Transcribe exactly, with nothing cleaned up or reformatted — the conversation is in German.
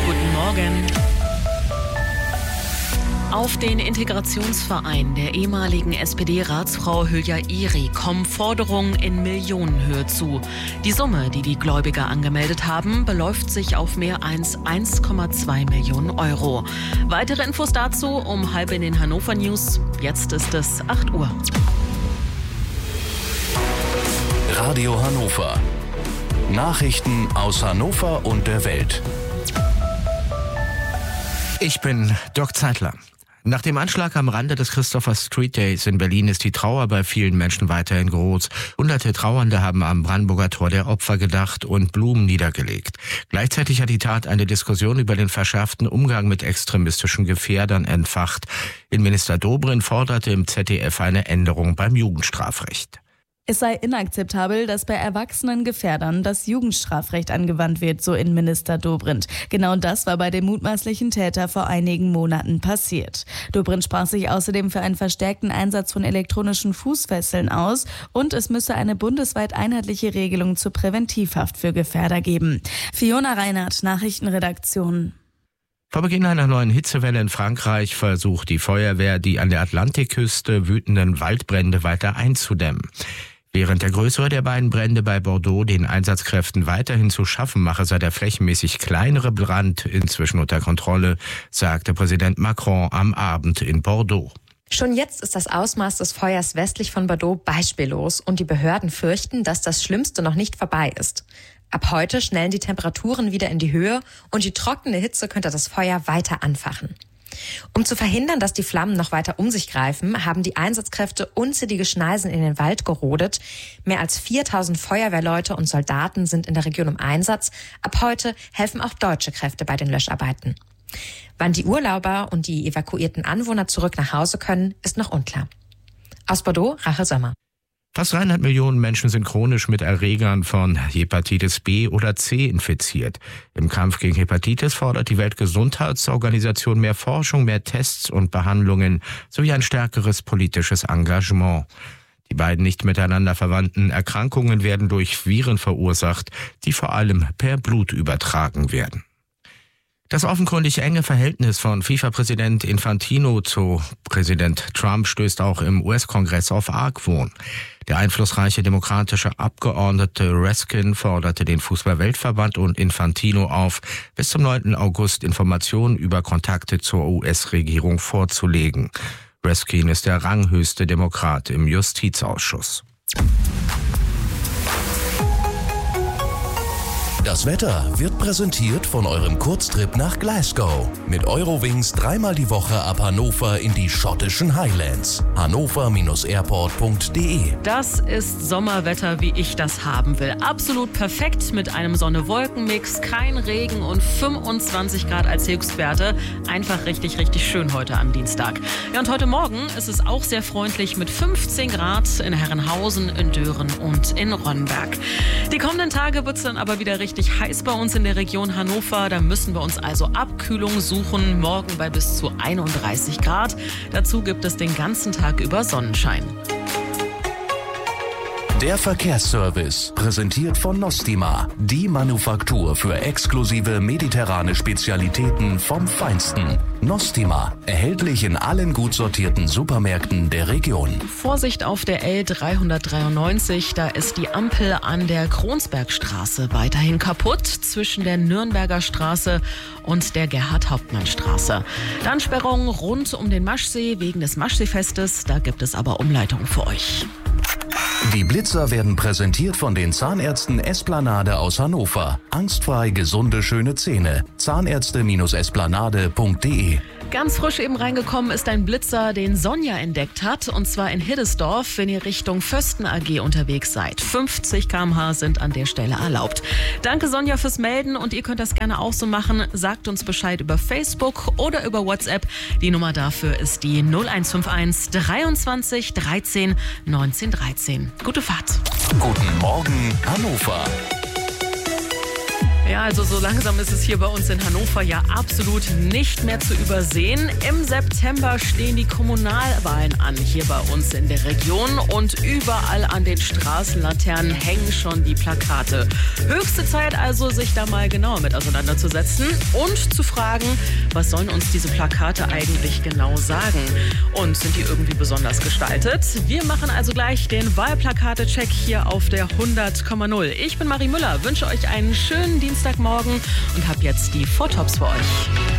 Guten Morgen. Auf den Integrationsverein der ehemaligen S P D-Ratsfrau Hülya Iri kommen Forderungen in Millionenhöhe zu. Die Summe, die die Gläubiger angemeldet haben, beläuft sich auf mehr als eins Komma zwei Millionen Euro. Weitere Infos dazu um halb in den Hannover News. Jetzt ist es acht Uhr. Radio Hannover. Nachrichten aus Hannover und der Welt. Ich bin Dirk Zeitler. Nach dem Anschlag am Rande des Christopher Street Days in Berlin ist die Trauer bei vielen Menschen weiterhin groß. Hunderte Trauernde haben am Brandenburger Tor der Opfer gedacht und Blumen niedergelegt. Gleichzeitig hat die Tat eine Diskussion über den verschärften Umgang mit extremistischen Gefährdern entfacht. Innenminister Dobrindt forderte im Z D F eine Änderung beim Jugendstrafrecht. Es sei inakzeptabel, dass bei erwachsenen Gefährdern das Jugendstrafrecht angewandt wird, so Innenminister Dobrindt. Genau das war bei dem mutmaßlichen Täter vor einigen Monaten passiert. Dobrindt sprach sich außerdem für einen verstärkten Einsatz von elektronischen Fußfesseln aus und es müsse eine bundesweit einheitliche Regelung zur Präventivhaft für Gefährder geben. Fiona Reinhardt, Nachrichtenredaktion. Vor Beginn einer neuen Hitzewelle in Frankreich versucht die Feuerwehr, die an der Atlantikküste wütenden Waldbrände weiter einzudämmen. Während der größere der beiden Brände bei Bordeaux den Einsatzkräften weiterhin zu schaffen mache, sei der flächenmäßig kleinere Brand inzwischen unter Kontrolle, sagte Präsident Macron am Abend in Bordeaux. Schon jetzt ist das Ausmaß des Feuers westlich von Bordeaux beispiellos und die Behörden fürchten, dass das Schlimmste noch nicht vorbei ist. Ab heute schnellen die Temperaturen wieder in die Höhe und die trockene Hitze könnte das Feuer weiter anfachen. Um zu verhindern, dass die Flammen noch weiter um sich greifen, haben die Einsatzkräfte unzählige Schneisen in den Wald gerodet. Mehr als viertausend Feuerwehrleute und Soldaten sind in der Region im Einsatz. Ab heute helfen auch deutsche Kräfte bei den Löscharbeiten. Wann die Urlauber und die evakuierten Anwohner zurück nach Hause können, ist noch unklar. Aus Bordeaux, Rachel Sommer. Fast dreihundert Millionen Menschen sind chronisch mit Erregern von Hepatitis B oder C infiziert. Im Kampf gegen Hepatitis fordert die Weltgesundheitsorganisation mehr Forschung, mehr Tests und Behandlungen sowie ein stärkeres politisches Engagement. Die beiden nicht miteinander verwandten Erkrankungen werden durch Viren verursacht, die vor allem per Blut übertragen werden. Das offenkundig enge Verhältnis von FIFA-Präsident Infantino zu Präsident Trump stößt auch im U S-Kongress auf Argwohn. Der einflussreiche demokratische Abgeordnete Raskin forderte den Fußball-Weltverband und Infantino auf, bis zum neunten August Informationen über Kontakte zur U S-Regierung vorzulegen. Raskin ist der ranghöchste Demokrat im Justizausschuss. Das Wetter wird präsentiert von eurem Kurztrip nach Glasgow. Mit Eurowings dreimal die Woche ab Hannover in die schottischen Highlands. hannover airport punkt de. Das ist Sommerwetter, wie ich das haben will. Absolut perfekt mit einem Sonne-Wolken-Mix, kein Regen und fünfundzwanzig Grad als Höchstwerte. Einfach richtig, richtig schön heute am Dienstag. Ja, und heute Morgen ist es auch sehr freundlich mit fünfzehn Grad in Herrenhausen, in Dören und in Ronnenberg. Die kommenden Tage wird es dann aber wieder richtig heiß bei uns in der Region Hannover. Da müssen wir uns also Abkühlung suchen. Morgen bei bis zu einunddreißig Grad. Dazu gibt es den ganzen Tag über Sonnenschein. Der Verkehrsservice, präsentiert von Nostima, die Manufaktur für exklusive mediterrane Spezialitäten vom Feinsten. Nostima, erhältlich in allen gut sortierten Supermärkten der Region. Vorsicht auf der L dreihundertdreiundneunzig, da ist die Ampel an der Kronsbergstraße weiterhin kaputt zwischen der Nürnberger Straße und der Gerhard-Hauptmann-Straße. Dann Sperrungen rund um den Maschsee wegen des Maschseefestes, da gibt es aber Umleitung für euch. Die Blitzer werden präsentiert von den Zahnärzten Esplanade aus Hannover. Angstfrei gesunde, schöne Zähne. Zahnärzte Esplanade punkt de. Ganz frisch eben reingekommen ist ein Blitzer, den Sonja entdeckt hat, und zwar in Hiddesdorf, wenn ihr Richtung Fösten A G unterwegs seid. fünfzig Kilometer pro Stunde sind an der Stelle erlaubt. Danke Sonja fürs Melden und ihr könnt das gerne auch so machen. Sagt uns Bescheid über Facebook oder über WhatsApp. Die Nummer dafür ist die null eins fünf eins dreiundzwanzig dreizehn neunzehn dreizehn. Gute Fahrt. Guten Morgen Hannover. Ja, also so langsam ist es hier bei uns in Hannover ja absolut nicht mehr zu übersehen. Im September stehen die Kommunalwahlen an, hier bei uns in der Region. Und überall an den Straßenlaternen hängen schon die Plakate. Höchste Zeit also, sich da mal genauer mit auseinanderzusetzen und zu fragen, was sollen uns diese Plakate eigentlich genau sagen? Und sind die irgendwie besonders gestaltet? Wir machen also gleich den Wahlplakate-Check hier auf der hundert Komma null. Ich bin Marie Müller, wünsche euch einen schönen Dienstagmorgen und habe jetzt die Vortops für euch.